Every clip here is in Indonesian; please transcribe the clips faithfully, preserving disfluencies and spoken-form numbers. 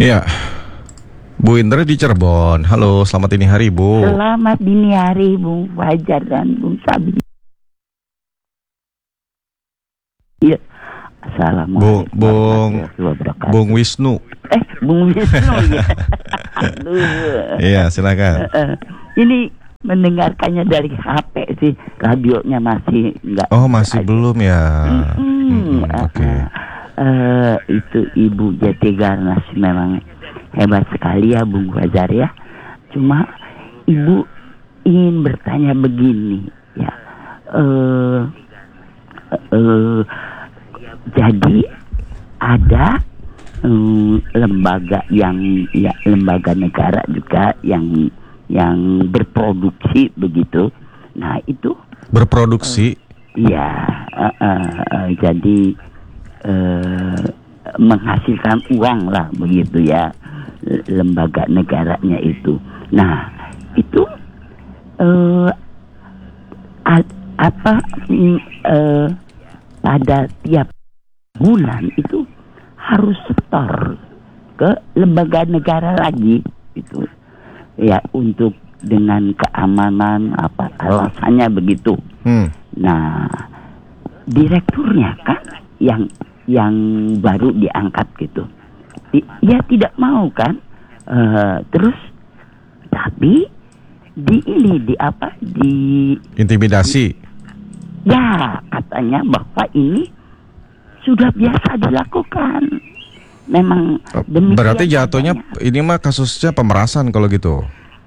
Iya, Bu Indra di Cirebon. Halo, selamat dini hari, Bu. Selamat dini hari, Bung Fajar dan Bung Sabi. Iya. Assalamualaikum Bu, Bung, warahmatullahi wabarakatuh. Bung Wisnu. Eh, Bung Wisnu ya. Aduh. Iya, silakan. Eh, eh, Ini mendengarkannya dari H P sih, radionya masih enggak. Oh, masih aja. belum ya. Mm-mm. Mm-mm, Eh, Oke. eh, eh, itu Ibu Jati Garnas memang hebat sekali ya, Bung Fajar ya. Cuma Ibu ingin bertanya begini ya. Eh, eh, jadi ada um, lembaga yang ya lembaga negara juga yang yang berproduksi begitu. Nah itu Berproduksi. ya uh, uh, uh, jadi uh, menghasilkan uang lah begitu ya, lembaga negaranya itu. Nah itu uh, a- apa mm, uh, pada tiap bulan itu harus setor ke lembaga negara lagi itu ya, untuk dengan keamanan apa alasannya begitu. Hmm. Nah direkturnya kan yang yang baru diangkat gitu, dia tidak mau kan. Uh, terus tapi di ini di apa di Intimidasi. ya katanya bahwa ini sudah biasa dilakukan. Memang demikian. Berarti jatuhnya katanya. ini mah kasusnya pemerasan kalau gitu.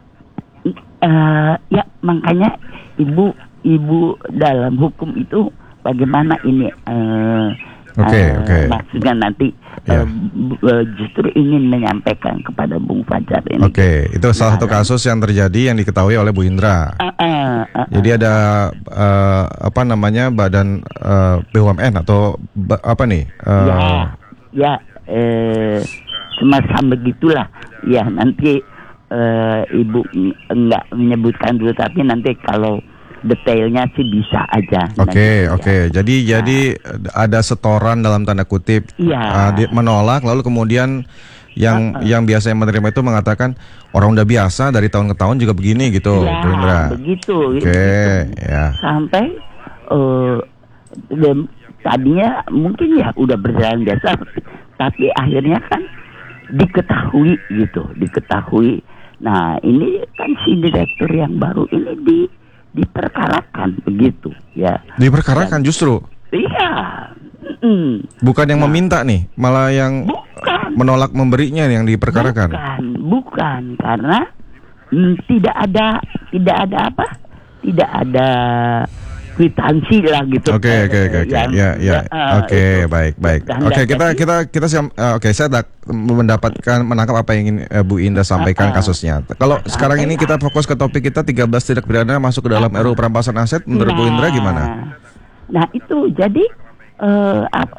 Uh, ya makanya ibu ibu dalam hukum itu bagaimana ini uh, Oke, okay, uh, oke. Okay. maksudnya nanti Yeah. uh, bu- uh, justru ingin menyampaikan kepada Bung Fajar ini. Oke, okay. Itu salah satu kasus yang terjadi yang diketahui oleh Bu Indra. Uh, uh, uh, Jadi ada uh, apa namanya badan uh, B U M N atau ba- apa nih? Uh, ya ya eh, semacam begitulah ya. Nanti eh, ibu enggak menyebutkan dulu, tapi nanti kalau detailnya sih bisa aja. Oke, okay, ya. oke. Okay. Jadi nah. jadi ada setoran dalam tanda kutip ya. uh, menolak, lalu kemudian yang uh, uh. yang biasanya menerima itu mengatakan orang udah biasa dari tahun ke tahun juga begini gitu, ya, Bu Indra. Begitu. Oke, okay, gitu. ya. Sampai uh, de- tadinya mungkin ya udah berjalan biasa, tapi akhirnya kan diketahui gitu, diketahui. Nah ini kan si direktur yang baru ini di diperkarakan begitu ya. Diperkarakan. Dan, justru. Iya. Mm. Bukan yang nah, meminta nih, malah yang bukan. menolak memberinya yang diperkarakan. Bukan, bukan karena mm, tidak ada tidak ada apa? Tidak ada kwitansi lah gitu. Oke oke oke oke ya ya uh, oke baik baik oke okay, kita kita kita siap uh, oke okay, saya tak mendapatkan menangkap apa yang ingin uh, Bu Indah sampaikan uh, uh, kasusnya. Kalau uh, sekarang uh, ini kita fokus ke topik kita tiga belas tindak pidana masuk ke dalam uh, R U U perampasan aset menurut nah, Bu Indra gimana? Nah itu jadi uh,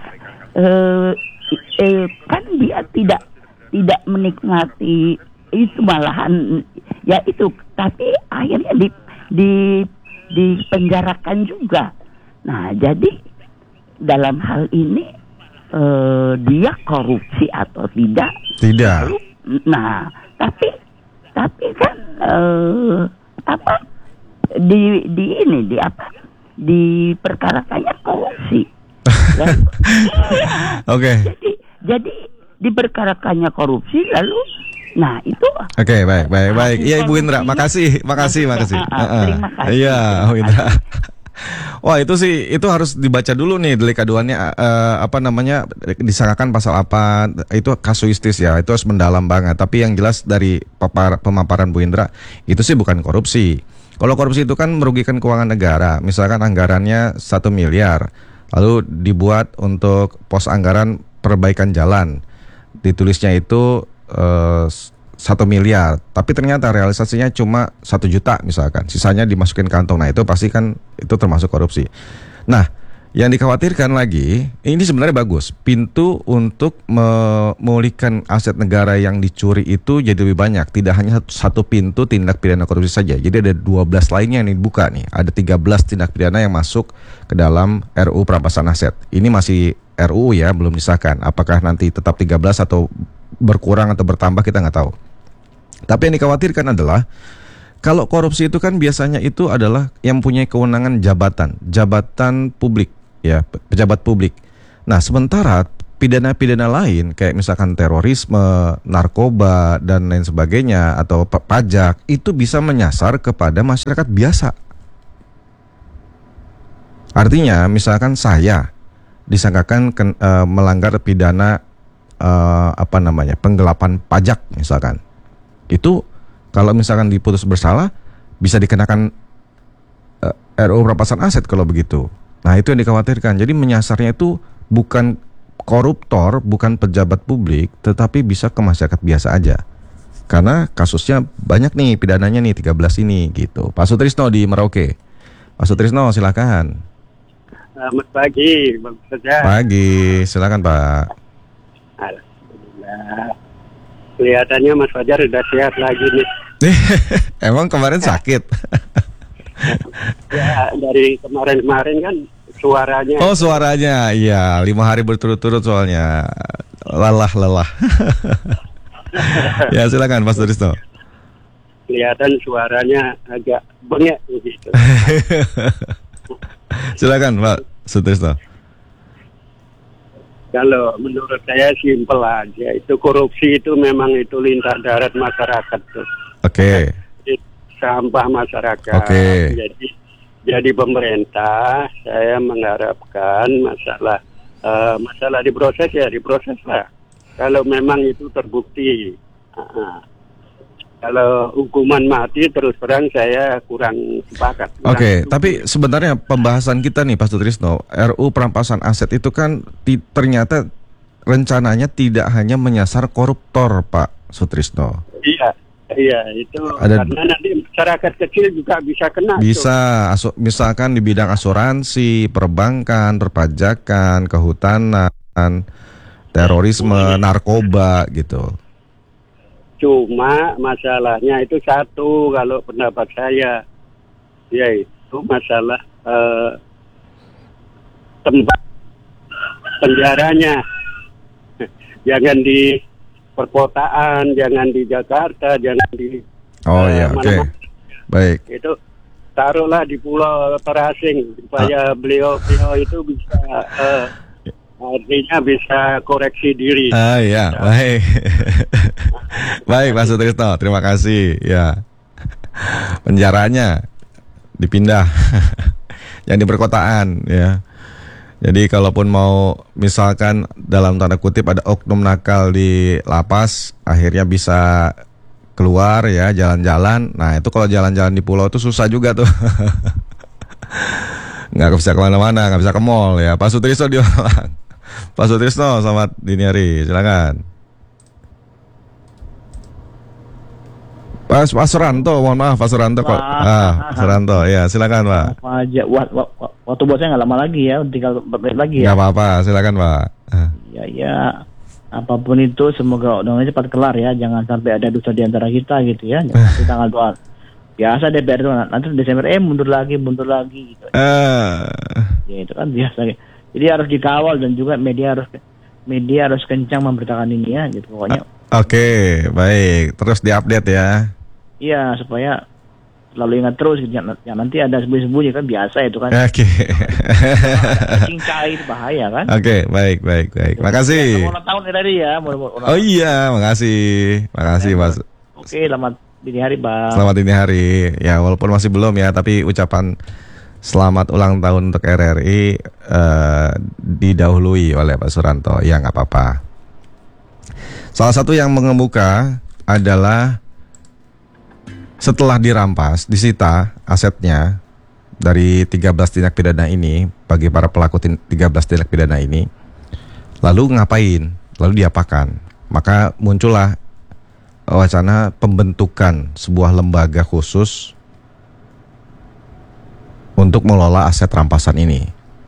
uh, uh, kan dia tidak tidak menikmati itu, malahan ya itu, tapi akhirnya di di dipenjarakan juga. Nah jadi dalam hal ini uh, dia korupsi atau tidak? Tidak. Nah tapi tapi kan uh, apa di di ini di apa diperkarakannya korupsi. Iya. Oke. Jadi jadi diperkarakannya korupsi lalu. Nah itu. Oke okay, baik baik baik. Iya Ibu Indra, makasih makasih makasih. Uh, uh, terima kasih. Iya Bu Indra. Wah itu sih itu harus dibaca dulu nih delik aduannya uh, apa namanya disangkakan pasal apa, itu kasuistis ya, itu harus mendalam banget. Tapi yang jelas dari papar, pemaparan Bu Indra itu sih bukan korupsi. Kalau korupsi itu kan merugikan keuangan negara. Misalkan anggarannya satu miliar, lalu dibuat untuk pos anggaran perbaikan jalan, ditulisnya itu Uh, satu miliar, tapi ternyata realisasinya cuma satu juta misalkan, sisanya dimasukin kantong. Nah itu pasti kan itu termasuk korupsi. Nah yang dikhawatirkan lagi, ini sebenarnya bagus, pintu untuk memulihkan aset negara yang dicuri itu jadi lebih banyak. Tidak hanya satu pintu tindak pidana korupsi saja, jadi ada dua belas lainnya yang dibuka nih. Ada tiga belas tindak pidana yang masuk ke dalam R U U perampasan aset. Ini masih R U U ya, belum disahkan. Apakah nanti tetap tiga belas atau berkurang atau bertambah kita nggak tahu. Tapi yang dikhawatirkan adalah kalau korupsi itu kan biasanya itu adalah yang punya kewenangan jabatan, jabatan publik, ya, pejabat publik. Nah, sementara pidana-pidana lain kayak misalkan terorisme, narkoba dan lain sebagainya atau pajak itu bisa menyasar kepada masyarakat biasa. Artinya, misalkan saya disangkakan ken, uh, melanggar pidana uh, apa namanya penggelapan pajak misalkan, itu kalau misalkan diputus bersalah bisa dikenakan uh, R U perampasan aset kalau begitu. Nah, itu yang dikhawatirkan. Jadi menyasarnya itu bukan koruptor, bukan pejabat publik, tetapi bisa ke masyarakat biasa aja. Karena kasusnya banyak nih, pidananya nih tiga belas ini gitu. Pak Sutrisno di Merauke. Pak Sutrisno silakan. Selamat pagi, Bang Sejak. Pagi, silakan Pak. Alhamdulillah. Kelihatannya Mas Fajar udah sehat lagi nih. Emang kemarin sakit? Ya, dari kemarin-kemarin kan suaranya. Oh, suaranya, iya, lima hari berturut-turut soalnya lelah-lelah. Ya, silakan Mas Sutrisno. Kelihatan suaranya agak bengek gitu. Silakan Pak Sutrisno. Kalau menurut saya simpel aja, itu korupsi itu memang itu lintah darat masyarakat tuh. Oke. Okay. Sampah masyarakat. Oke. Okay. Jadi jadi pemerintah saya mengharapkan masalah uh, masalah diproses ya diproses lah. Kalau memang itu terbukti. Uh, Kalau hukuman mati terus terang saya kurang sepakat. Oke, okay, tapi sebenarnya pembahasan kita nih Pak Sutrisno, R U perampasan aset itu kan ti- ternyata rencananya tidak hanya menyasar koruptor, Pak Sutrisno. Iya, iya itu ada, karena nanti masyarakat kecil juga bisa kena. Bisa, asu, misalkan di bidang asuransi, perbankan, perpajakan, kehutanan, terorisme, narkoba gitu. Cuma masalahnya itu satu kalau pendapat saya, yaitu masalah eh, tempat penjaranya. Jangan di perkotaan, jangan di Jakarta, jangan di Oh eh, ya, oke. Okay. Baik. Itu taruhlah di pulau terasing supaya ah. beliau beliau itu bisa eh, artinya bisa koreksi diri. Ah ya, ya. Baik. Baik Pak Sutrisno, terima kasih. Ya. Penjaranya dipindah. Yang di perkotaan ya. Jadi kalaupun mau misalkan dalam tanda kutip ada oknum nakal di lapas, akhirnya bisa keluar ya, jalan-jalan. Nah itu kalau jalan-jalan di pulau itu susah juga tuh. Nggak bisa kemana-mana, nggak bisa ke mall ya. Pak Sutrisno di Malang. Pak Sutrisno, selamat dini hari, silakan. Pak, Pak Suranto, mohon maaf Pak Suranto kok. Ah, Suranto, ya silakan Pak. Aja, waktu buat saya nggak lama lagi ya, tinggal beberapa lagi ya. Nggak apa-apa, silakan Pak. Ya, ya, apapun itu semoga undang-undangnya cepat kelar ya, jangan sampai ada dusta di antara kita gitu ya. Nanti tanggal dua biasa D P R itu nanti Desember eh mundur lagi, mundur lagi gitu. Uh. Ya itu kan biasa. Jadi harus dikawal dan juga media harus media harus kencang memberitakan ini ya, gitu pokoknya. Oke, okay, baik. Terus diupdate ya. Iya, supaya selalu ingat terus ya, nanti ada sembunyi-sembunyi kan biasa itu kan. Oke. Okay. Cair bahaya kan. Oke, okay, baik, baik, baik. Ya, makasih. ulang tahun tadi ya. Oh iya, makasih. Makasih, Mas. Oke, okay, selamat dini hari, Bang. Selamat dini hari. Ya, walaupun masih belum ya, tapi ucapan selamat ulang tahun untuk R R I uh, didahului oleh Pak Suranto. Ya, nggak apa-apa. Salah satu yang mengemuka adalah setelah dirampas, disita asetnya dari tiga belas tindak pidana ini, bagi para pelaku tiga belas tindak pidana ini, lalu ngapain? Lalu diapakan? Maka muncullah wacana pembentukan sebuah lembaga khusus untuk mengelola aset rampasan ini.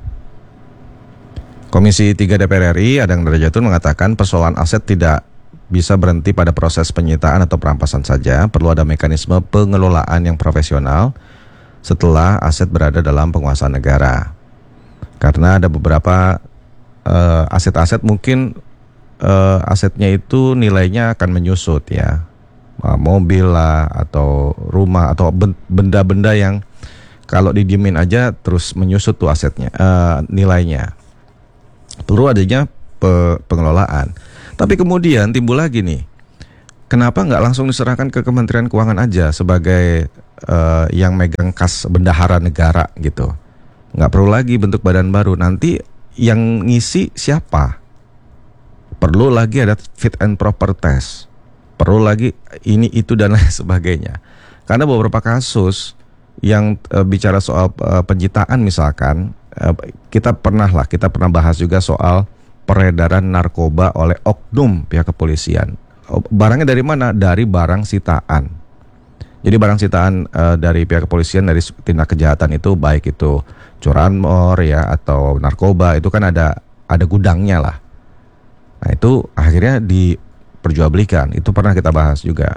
Komisi tiga D P R R I Adang Darajatun mengatakan persoalan aset tidak bisa berhenti pada proses penyitaan atau perampasan saja, perlu ada mekanisme pengelolaan yang profesional setelah aset berada dalam penguasaan negara. Karena ada beberapa uh, aset-aset mungkin uh, asetnya itu nilainya akan menyusut ya, uh, mobil lah atau rumah atau benda-benda yang kalau didiemin aja terus menyusut tuh asetnya, uh, nilainya. Perlu adanya pe- pengelolaan. Tapi kemudian timbul lagi nih, kenapa nggak langsung diserahkan ke Kementerian Keuangan aja sebagai uh, yang megang kas bendahara negara gitu? Nggak perlu lagi bentuk badan baru. Nanti yang ngisi siapa? Perlu lagi ada fit and proper test. Perlu lagi ini itu dan lain sebagainya. Karena beberapa kasus yang uh, bicara soal uh, penyitaan misalkan, uh, kita pernah lah kita pernah bahas juga soal peredaran narkoba oleh oknum pihak kepolisian. Barangnya dari mana? Dari barang sitaan. Jadi barang sitaan uh, dari pihak kepolisian dari tindak kejahatan itu, baik itu curanmor ya atau narkoba, itu kan ada ada gudangnya lah. Nah itu akhirnya diperjualbelikan. Itu pernah kita bahas juga.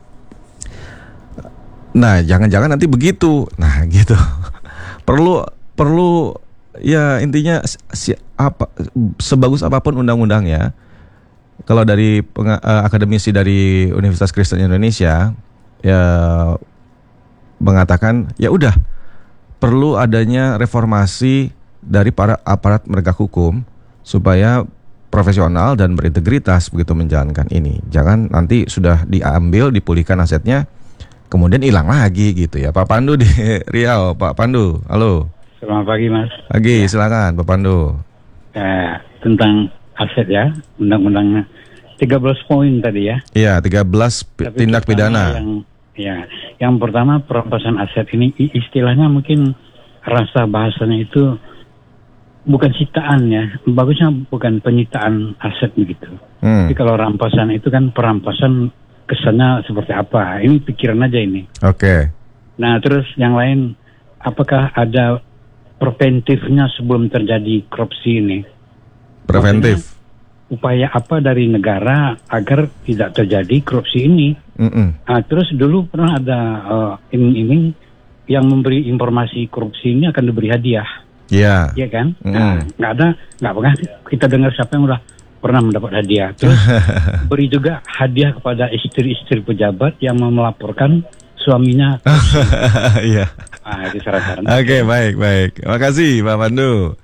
Nah, jangan-jangan nanti begitu. Nah, gitu. perlu perlu ya intinya si, apa sebagus apapun undang-undangnya, kalau dari peng, uh, akademisi dari Universitas Kristen Indonesia ya mengatakan ya udah perlu adanya reformasi dari para aparat penegak hukum supaya profesional dan berintegritas begitu menjalankan ini. Jangan nanti sudah diambil, dipulihkan asetnya, kemudian hilang lagi gitu ya. Pak Pandu di Riau, Pak Pandu, halo. Selamat pagi Mas. Pagi, ya. Silakan Pak Pandu. Ya, tentang aset ya, undang-undang tiga belas poin tadi ya. Iya, tiga belas p- tindak pidana. Yang, ya, yang pertama perampasan aset ini istilahnya mungkin rasa bahasanya itu bukan sitaan ya, bagusnya bukan penyitaan aset begitu. Hmm. Jadi kalau rampasan itu kan perampasan kesannya seperti apa? Ini pikiran aja ini. Oke. Okay. Nah terus yang lain, apakah ada preventifnya sebelum terjadi korupsi ini? Preventif. Maksudnya, upaya apa dari negara agar tidak terjadi korupsi ini? Mm-mm. Nah terus dulu pernah ada uh, iming-iming yang memberi informasi korupsi ini akan diberi hadiah. Iya. Yeah. Iya kan? Mm. Nah nggak ada, nggak pernah kita dengar siapa yang udah pernah mendapat hadiah. Terus beri juga hadiah kepada istri-istri pejabat yang melaporkan suaminya. Iya. Ah, itu saran-saran. Oke, okay, baik, baik. Terima kasih Pak Pandu.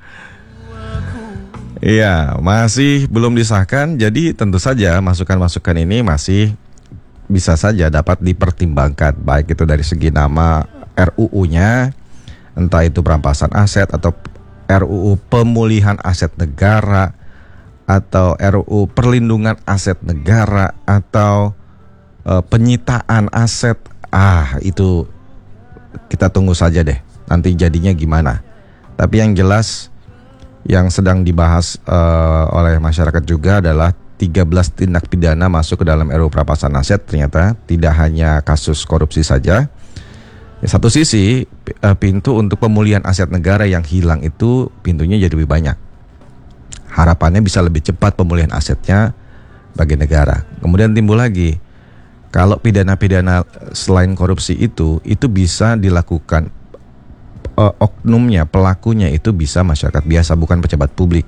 Iya, masih belum disahkan. Jadi tentu saja masukan-masukan ini masih bisa saja dapat dipertimbangkan, baik itu dari segi nama R U U-nya, entah itu perampasan aset atau R U U pemulihan aset negara, atau R U U perlindungan aset negara, atau uh, penyitaan aset. Ah, itu kita tunggu saja deh nanti jadinya gimana. Tapi yang jelas yang sedang dibahas uh, oleh masyarakat juga adalah tiga belas tindak pidana masuk ke dalam R U U perampasan aset. Ternyata tidak hanya kasus korupsi saja. Di satu sisi uh, pintu untuk pemulihan aset negara yang hilang itu pintunya jadi lebih banyak. Harapannya bisa lebih cepat pemulihan asetnya bagi negara. Kemudian timbul lagi, kalau pidana-pidana selain korupsi itu, itu bisa dilakukan uh, oknumnya, pelakunya itu bisa masyarakat biasa, bukan pejabat publik.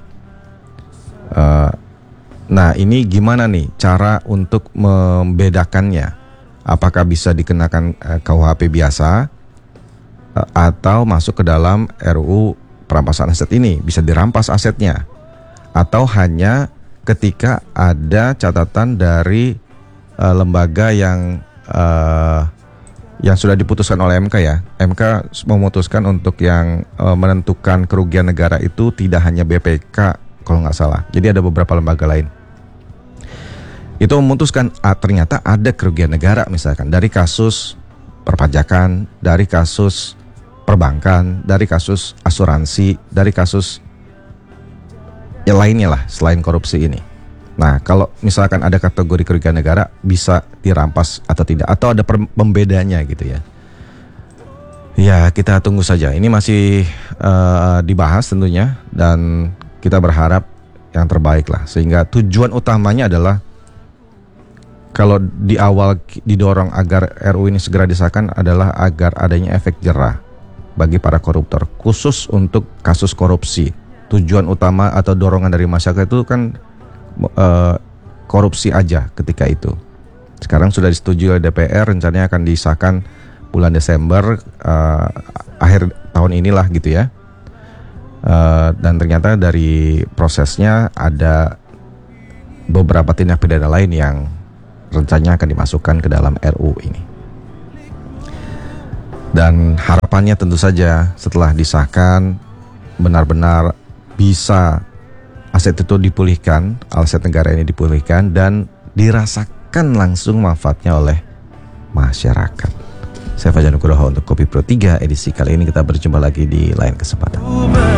Uh, nah ini gimana nih cara untuk membedakannya? Apakah bisa dikenakan uh, K U H P biasa uh, atau masuk ke dalam R U U perampasan aset ini, bisa dirampas asetnya? Atau hanya ketika ada catatan dari uh, lembaga yang uh, yang sudah diputuskan oleh M K ya. M K memutuskan untuk yang uh, menentukan kerugian negara itu tidak hanya B P K kalau nggak salah. Jadi ada beberapa lembaga lain. Itu memutuskan ah, ternyata ada kerugian negara misalkan dari kasus perpajakan, dari kasus perbankan, dari kasus asuransi, dari kasus yang lainnya lah selain korupsi ini. Nah kalau misalkan ada kategori kerugian negara bisa dirampas atau tidak, atau ada pembedanya gitu ya. Ya kita tunggu saja. Ini masih uh, dibahas tentunya, dan kita berharap yang terbaik lah. Sehingga tujuan utamanya adalah kalau di awal didorong agar R U U ini segera disahkan adalah agar adanya efek jerah bagi para koruptor, khusus untuk kasus korupsi. Tujuan utama atau dorongan dari masyarakat itu kan uh, korupsi aja ketika itu. Sekarang sudah disetujui oleh D P R, rencananya akan disahkan bulan Desember uh, akhir tahun inilah gitu ya. Uh, dan ternyata dari prosesnya ada beberapa tindak pidana lain yang rencananya akan dimasukkan ke dalam R U ini. Dan harapannya tentu saja setelah disahkan benar-benar bisa aset itu dipulihkan, aset negara ini dipulihkan dan dirasakan langsung manfaatnya oleh masyarakat. Saya Fajar Nugroho untuk Kopi Pro tiga edisi kali ini, kita berjumpa lagi di lain kesempatan.